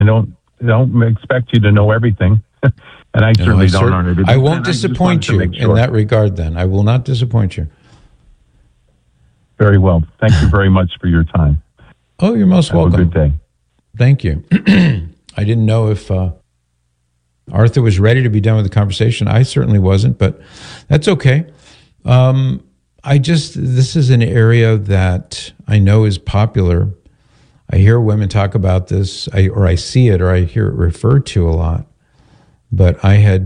I don't expect you to know everything, and I certainly don't know everything. I won't disappoint you in that regard. Then I will not disappoint you. Very well. Thank you very much for your time. Oh, you're most welcome. Have a good day. Thank you. I didn't know if Arthur was ready to be done with the conversation. I certainly wasn't, but that's okay. This is an area that I know is popular. I hear women talk about this, I see it, or I hear it referred to a lot. But I had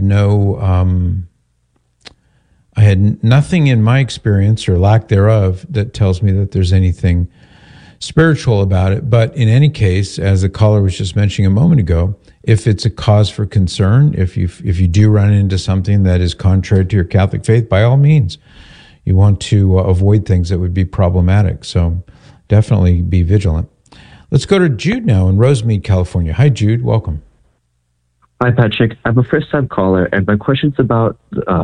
nothing in my experience or lack thereof that tells me that there's anything spiritual about it. But in any case, as the caller was just mentioning a moment ago, if it's a cause for concern, if you do run into something that is contrary to your Catholic faith, by all means, you want to avoid things that would be problematic. So definitely be vigilant. Let's go to Jude now in Rosemead, California. Hi, Jude. Welcome. Hi, Patrick. I'm a first-time caller, and my question's about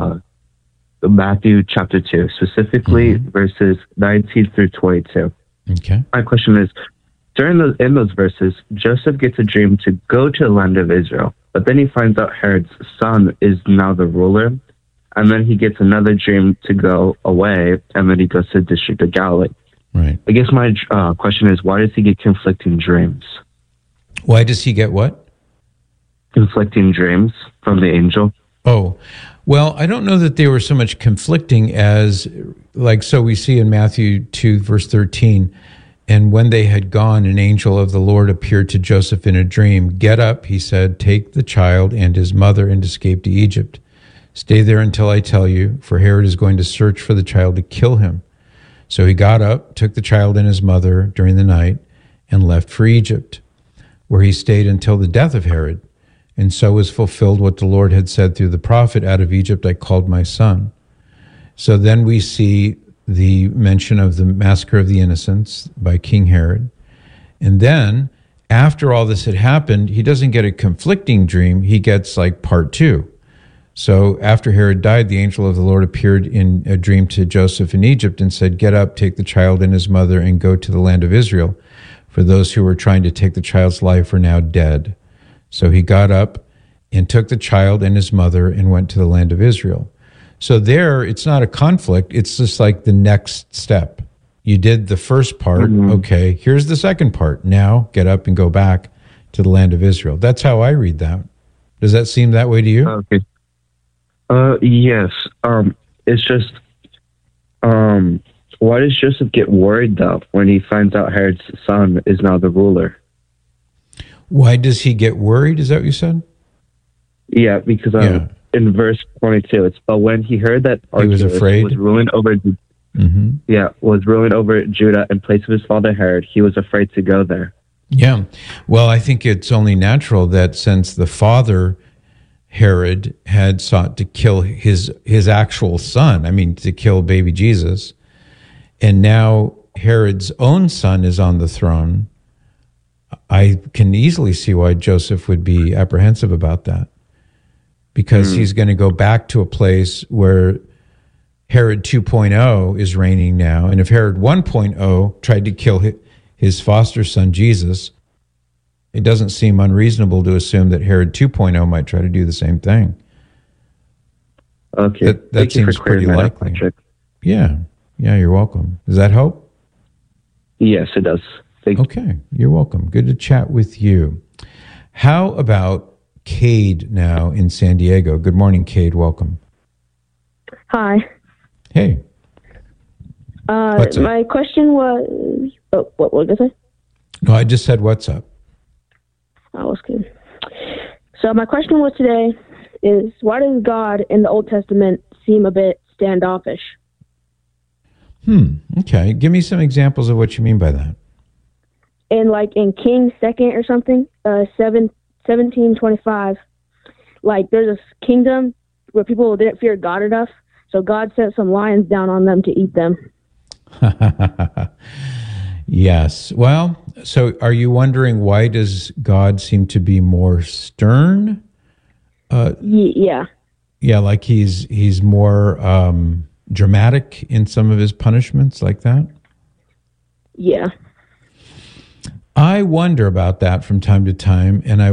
Matthew chapter 2, specifically verses 19 through 22. Okay. My question is, in those verses, Joseph gets a dream to go to the land of Israel, but then he finds out Herod's son is now the ruler, and then he gets another dream to go away, and then he goes to the District of Galilee. Right. I guess my question is, why does he get conflicting dreams? Why does he get what? Conflicting dreams from the angel. Oh, well, I don't know that they were so much conflicting as, so we see in Matthew 2, verse 13, and when they had gone, an angel of the Lord appeared to Joseph in a dream. Get up, he said, take the child and his mother and escape to Egypt. Stay there until I tell you, for Herod is going to search for the child to kill him. So he got up, took the child and his mother during the night, and left for Egypt, where he stayed until the death of Herod. And so was fulfilled what the Lord had said through the prophet, out of Egypt I called my son. So then we see the mention of the massacre of the innocents by King Herod. And then, after all this had happened, he doesn't get a conflicting dream, he gets part 2. So after Herod died, the angel of the Lord appeared in a dream to Joseph in Egypt and said, get up, take the child and his mother, and go to the land of Israel, for those who were trying to take the child's life are now dead. So he got up and took the child and his mother and went to the land of Israel. So there, it's not a conflict. It's just like the next step. You did the first part. Okay, here's the second part. Now get up and go back to the land of Israel. That's how I read that. Does that seem that way to you? Okay. Yes. It's just, why does Joseph get worried, though, when he finds out Herod's son is now the ruler? Why does he get worried? Is that what you said? Yeah, because in verse 22, it's, but when he heard that Archelaus was ruling over, was ruling over Judah in place of his father Herod, he was afraid to go there. Yeah. Well, I think it's only natural that since the father Herod had sought to kill his actual son, to kill baby Jesus, and now Herod's own son is on the throne, I can easily see why Joseph would be apprehensive about that, because he's going to go back to a place where Herod 2.0 is reigning now, and if Herod 1.0 tried to kill his foster son Jesus, it doesn't seem unreasonable to assume that Herod 2.0 might try to do the same thing. Okay. That seems pretty likely. Yeah, you're welcome. Does that help? Yes, it does. Thank you. Okay, you're welcome. Good to chat with you. How about Cade now in San Diego? Good morning, Cade. Welcome. Hi. Hey. My question was... Oh, what did I say? No, I just said what's up. That was good. So my question was today is, why does God in the Old Testament seem a bit standoffish? Okay. Give me some examples of what you mean by that. In Kings 2nd or something, 17:25, there's a kingdom where people didn't fear God enough, so God sent some lions down on them to eat them. Yes. Well, so are you wondering why does God seem to be more stern? Yeah. Yeah, like he's more dramatic in some of his punishments like that? Yeah. I wonder about that from time to time, and I